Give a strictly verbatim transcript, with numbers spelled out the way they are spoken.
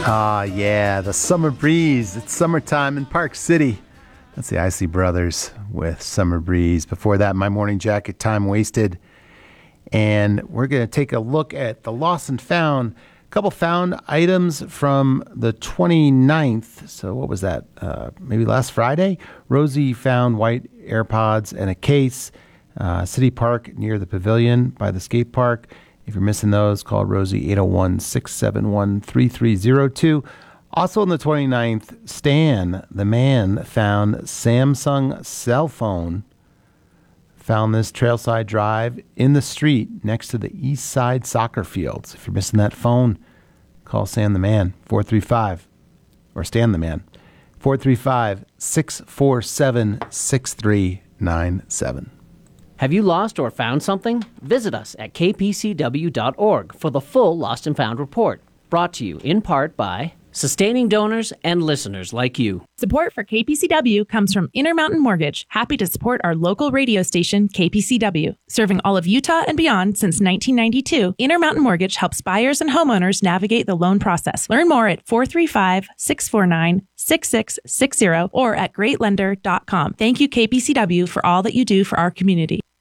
Ah, yeah, the summer breeze. It's summertime in Park City. That's the Isley Brothers with Summer Breeze. Before that, My Morning Jacket, Time Wasted. And we're going to take a look at the lost and found. A couple found items from the twenty-ninth. So what was that? Uh, maybe last Friday? Rosie found white AirPods and a case. Uh, City Park near the pavilion by the skate park. If you're missing those, call Rosie eight oh one, six seven one, three three oh two. Also on the twenty-ninth, Stan, the man, found Samsung cell phone. Found this Trailside Drive in the street next to the East Side soccer fields. If you're missing that phone, call Stan the man, four three five, or Stan the man, four three five, six four seven, six three nine seven. Have you lost or found something? Visit us at k p c w dot org for the full Lost and Found report. Brought to you in part by sustaining donors and listeners like you. Support for K P C W comes from Intermountain Mortgage, happy to support our local radio station, K P C W. Serving all of Utah and beyond since nineteen ninety-two, Intermountain Mortgage helps buyers and homeowners navigate the loan process. Learn more at four three five, six four nine, six six six zero or at great lender dot com. Thank you, K P C W, for all that you do for our community.